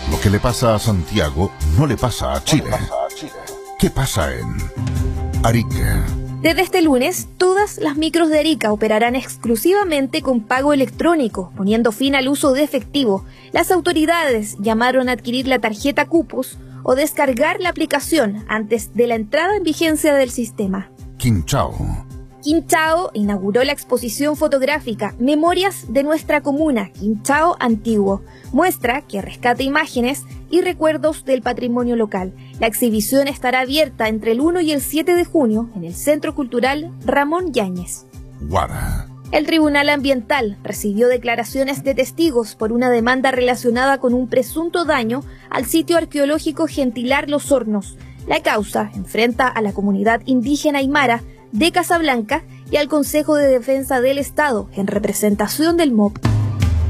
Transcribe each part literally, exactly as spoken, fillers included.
Lo que le pasa a Santiago no le pasa a Chile. ¿Qué pasa en Arica? Desde este lunes, todas las micros de Arica operarán exclusivamente con pago electrónico, poniendo fin al uso de efectivo. Las autoridades llamaron a adquirir la tarjeta Cupos o descargar la aplicación antes de la entrada en vigencia del sistema. Quinchao. Quinchao inauguró la exposición fotográfica Memorias de nuestra comuna, Quinchao Antiguo. Muestra que rescata imágenes y recuerdos del patrimonio local. La exhibición estará abierta entre el uno y el siete de junio en el Centro Cultural Ramón Yáñez. Guara. El Tribunal Ambiental recibió declaraciones de testigos por una demanda relacionada con un presunto daño al sitio arqueológico Gentilar Los Hornos. La causa enfrenta a la comunidad indígena aymara de Casablanca y al Consejo de Defensa del Estado en representación del M O P.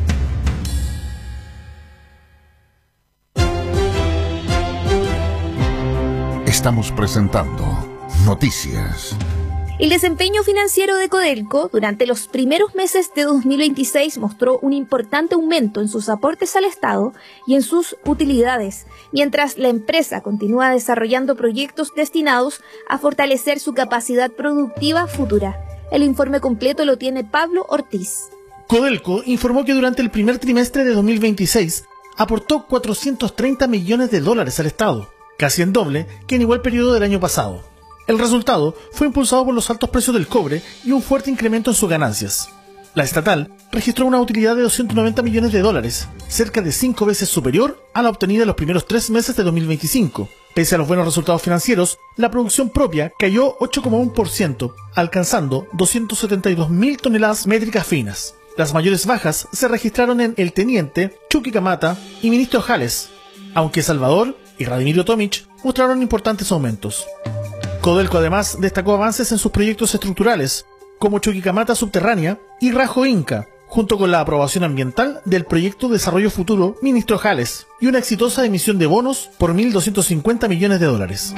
Estamos presentando Noticias. El desempeño financiero de Codelco durante los primeros meses de dos mil veintiséis mostró un importante aumento en sus aportes al Estado y en sus utilidades, mientras la empresa continúa desarrollando proyectos destinados a fortalecer su capacidad productiva futura. El informe completo lo tiene Pablo Ortiz. Codelco informó que durante el primer trimestre de dos mil veintiséis aportó cuatrocientos treinta millones de dólares al Estado, casi el doble que en igual periodo del año pasado. El resultado fue impulsado por los altos precios del cobre y un fuerte incremento en sus ganancias. La estatal registró una utilidad de doscientos noventa millones de dólares, cerca de cinco veces superior a la obtenida en los primeros tres meses de dos mil veinticinco. Pese a los buenos resultados financieros, la producción propia cayó ocho coma uno por ciento, alcanzando doscientas setenta y dos mil toneladas métricas finas. Las mayores bajas se registraron en El Teniente, Chuquicamata y Ministro Jales, aunque Salvador y Radimiro Tomic mostraron importantes aumentos. Codelco además destacó avances en sus proyectos estructurales, como Chuquicamata Subterránea y Rajo Inca, junto con la aprobación ambiental del proyecto Desarrollo Futuro Ministro Jales y una exitosa emisión de bonos por mil doscientos cincuenta millones de dólares.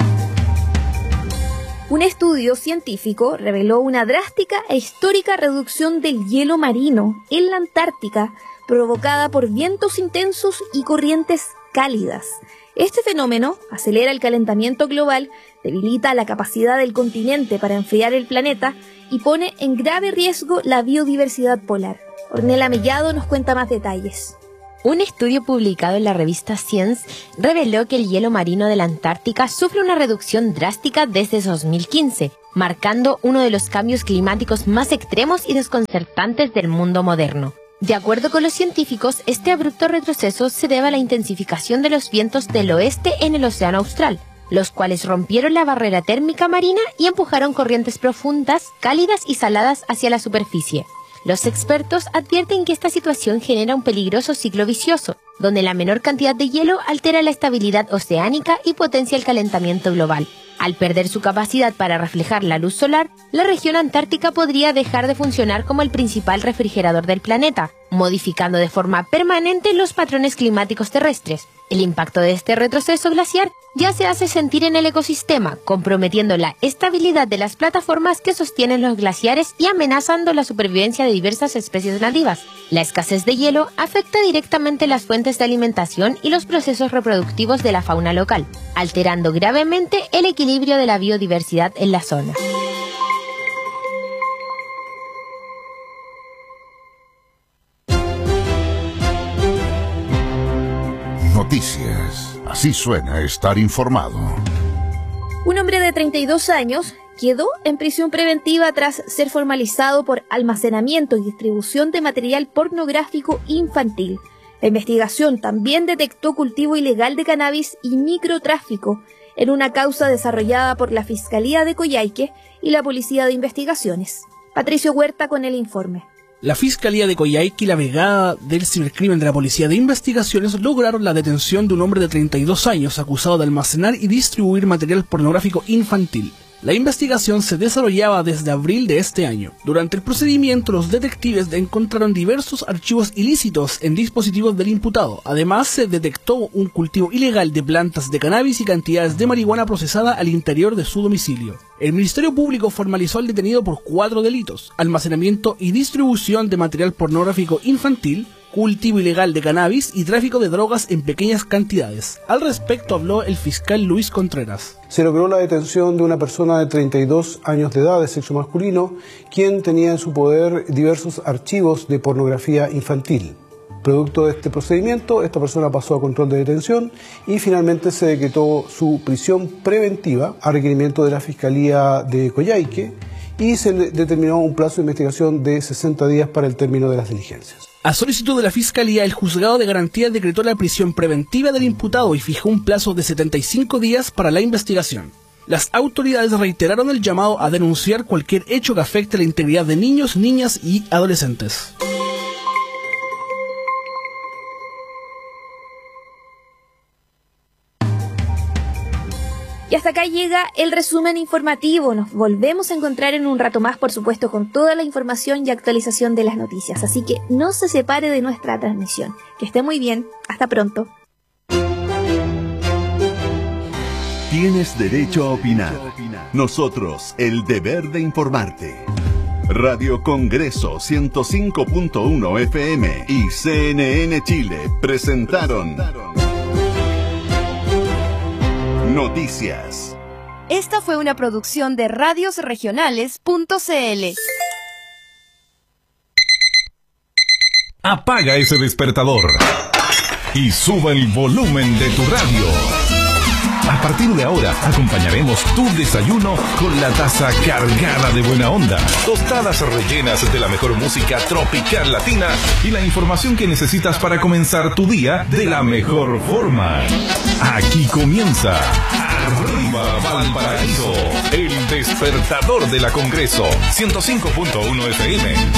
Un estudio científico reveló una drástica e histórica reducción del hielo marino en la Antártica, provocada por vientos intensos y corrientes cálidas. Este fenómeno acelera el calentamiento global, debilita la capacidad del continente para enfriar el planeta y pone en grave riesgo la biodiversidad polar. Ornella Mellado nos cuenta más detalles. Un estudio publicado en la revista Science reveló que el hielo marino de la Antártica sufre una reducción drástica desde dos mil quince, marcando uno de los cambios climáticos más extremos y desconcertantes del mundo moderno. De acuerdo con los científicos, este abrupto retroceso se debe a la intensificación de los vientos del oeste en el Océano Austral, los cuales rompieron la barrera térmica marina y empujaron corrientes profundas, cálidas y saladas hacia la superficie. Los expertos advierten que esta situación genera un peligroso ciclo vicioso, donde la menor cantidad de hielo altera la estabilidad oceánica y potencia el calentamiento global. Al perder su capacidad para reflejar la luz solar, la región antártica podría dejar de funcionar como el principal refrigerador del planeta, modificando de forma permanente los patrones climáticos terrestres. El impacto de este retroceso glaciar ya se hace sentir en el ecosistema, comprometiendo la estabilidad de las plataformas que sostienen los glaciares y amenazando la supervivencia de diversas especies nativas. La escasez de hielo afecta directamente las fuentes de alimentación y los procesos reproductivos de la fauna local, alterando gravemente el equilibrio de la biodiversidad en la zona. Noticias. Así suena estar informado. Un hombre de treinta y dos años quedó en prisión preventiva tras ser formalizado por almacenamiento y distribución de material pornográfico infantil. La investigación también detectó cultivo ilegal de cannabis y microtráfico en una causa desarrollada por la Fiscalía de Coyhaique y la Policía de Investigaciones. Patricio Huerta con el informe. La Fiscalía de Coyhaique y la Brigada del Cibercrimen de la Policía de Investigaciones lograron la detención de un hombre de treinta y dos años acusado de almacenar y distribuir material pornográfico infantil. La investigación se desarrollaba desde abril de este año. Durante el procedimiento, los detectives encontraron diversos archivos ilícitos en dispositivos del imputado. Además, se detectó un cultivo ilegal de plantas de cannabis y cantidades de marihuana procesada al interior de su domicilio. El Ministerio Público formalizó al detenido por cuatro delitos: almacenamiento y distribución de material pornográfico infantil, cultivo ilegal de cannabis y tráfico de drogas en pequeñas cantidades. Al respecto habló el fiscal Luis Contreras. Se logró la detención de una persona de treinta y dos años de edad, de sexo masculino, quien tenía en su poder diversos archivos de pornografía infantil. Producto de este procedimiento, esta persona pasó a control de detención y finalmente se decretó su prisión preventiva a requerimiento de la Fiscalía de Coyhaique y se le determinó un plazo de investigación de sesenta días para el término de las diligencias. A solicitud de la Fiscalía, el Juzgado de Garantía decretó la prisión preventiva del imputado y fijó un plazo de setenta y cinco días para la investigación. Las autoridades reiteraron el llamado a denunciar cualquier hecho que afecte la integridad de niños, niñas y adolescentes. Y hasta acá llega el resumen informativo. Nos volvemos a encontrar en un rato más, por supuesto, con toda la información y actualización de las noticias. Así que no se separe de nuestra transmisión. Que esté muy bien. Hasta pronto. Tienes derecho a opinar. Nosotros, el deber de informarte. Radio Congreso ciento cinco punto uno F M y C N N Chile presentaron Noticias. Esta fue una producción de radios regionales punto c l. Apaga ese despertador y sube el volumen de tu radio. A partir de ahora, acompañaremos tu desayuno con la taza cargada de buena onda, tostadas rellenas de la mejor música tropical latina y la información que necesitas para comenzar tu día de la mejor forma. Aquí comienza Arriba Valparaíso, el despertador de la Congreso, ciento cinco punto uno F M.